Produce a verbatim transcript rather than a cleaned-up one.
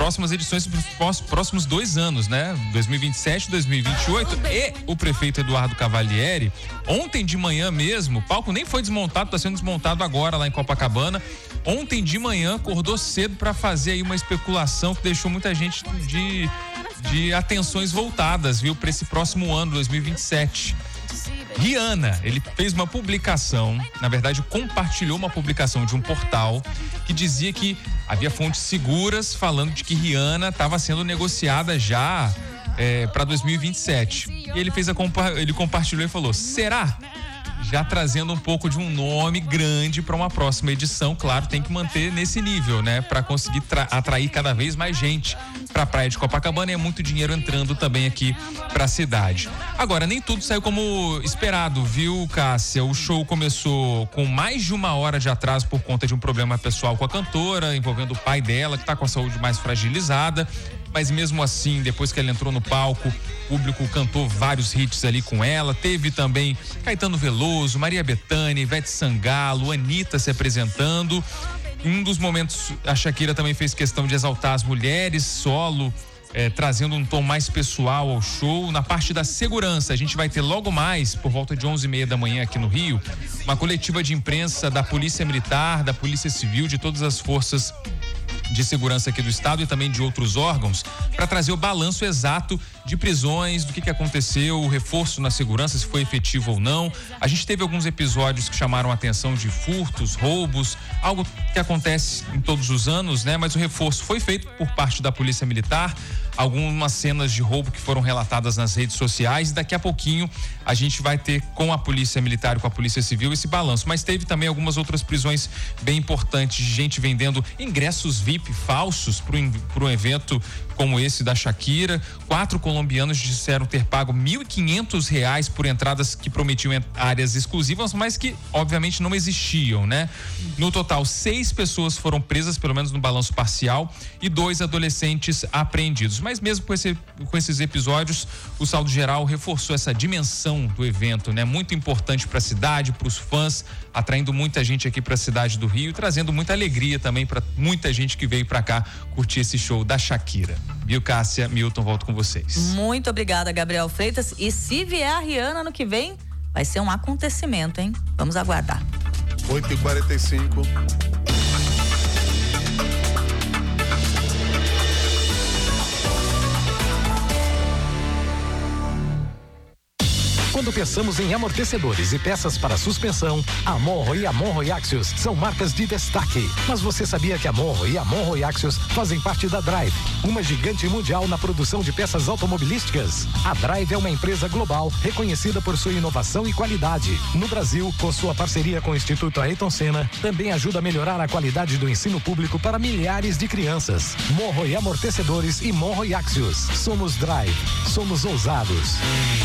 próximas edições para os próximos dois anos, né? dois mil e vinte e sete, dois mil e vinte e oito. E o prefeito Eduardo Cavalieri, ontem de manhã mesmo, o palco nem foi desmontado, está sendo desmontado agora lá em Copacabana. Ontem de manhã acordou cedo para fazer aí uma especulação que deixou muita gente de, de atenções voltadas, viu? Para esse próximo ano, dois mil e vinte e sete. Rihanna, ele fez uma publicação, na verdade compartilhou uma publicação de um portal que dizia que havia fontes seguras falando de que Rihanna estava sendo negociada já é, para dois mil e vinte e sete. E ele fez a compa- ele compartilhou e falou: será? Já trazendo um pouco de um nome grande para uma próxima edição. Claro, tem que manter nesse nível, né? Para conseguir tra- atrair cada vez mais gente para a praia de Copacabana, e é muito dinheiro entrando também aqui para a cidade. Agora, nem tudo saiu como esperado, viu, Cássia? O show começou com mais de uma hora de atraso por conta de um problema pessoal com a cantora, envolvendo o pai dela, que está com a saúde mais fragilizada. Mas mesmo assim, depois que ela entrou no palco, o público cantou vários hits ali com ela. Teve também Caetano Veloso, Maria Bethânia, Ivete Sangalo, Anitta se apresentando. Em um dos momentos, a Shakira também fez questão de exaltar as mulheres solo, eh, trazendo um tom mais pessoal ao show. Na parte da segurança, a gente vai ter logo mais, por volta de onze e meia da manhã aqui no Rio, uma coletiva de imprensa da Polícia Militar, da Polícia Civil, de todas as forças de segurança aqui do estado e também de outros órgãos, para trazer o balanço exato de prisões, do que que aconteceu, o reforço na segurança, se foi efetivo ou não. A gente teve alguns episódios que chamaram a atenção de furtos, roubos, algo que acontece em todos os anos, né? Mas o reforço foi feito por parte da Polícia Militar, algumas cenas de roubo que foram relatadas nas redes sociais, e daqui a pouquinho a gente vai ter com a Polícia Militar e com a Polícia Civil esse balanço. Mas teve também algumas outras prisões bem importantes, de gente vendendo ingressos V I P falsos para um evento como esse da Shakira. Quatro colombianos disseram ter pago mil e quinhentos reais por entradas que prometiam áreas exclusivas, mas que obviamente não existiam, né? No total, seis pessoas foram presas, pelo menos no balanço parcial, e dois adolescentes apreendidos. Mas mesmo com, esse, com esses episódios, o saldo geral reforçou essa dimensão do evento, né? Muito importante para a cidade, para os fãs, atraindo muita gente aqui para a cidade do Rio, trazendo muita alegria também para muita gente que veio para cá curtir esse show da Shakira. Viu, Cássia? Milton, volto com vocês. Muito obrigada, Gabriel Freitas. E se vier a Rihanna no que vem, vai ser um acontecimento, hein? Vamos aguardar. oito e quarenta e cinco. Quando pensamos em amortecedores e peças para suspensão, a Monro e a Monro e Axios são marcas de destaque. Mas você sabia que a Monro e a Monro e Axios fazem parte da Drive, uma gigante mundial na produção de peças automobilísticas? A Drive é uma empresa global reconhecida por sua inovação e qualidade. No Brasil, com sua parceria com o Instituto Ayrton Senna, também ajuda a melhorar a qualidade do ensino público para milhares de crianças. Monro e amortecedores e Monro e Axios. Somos Drive. Somos ousados.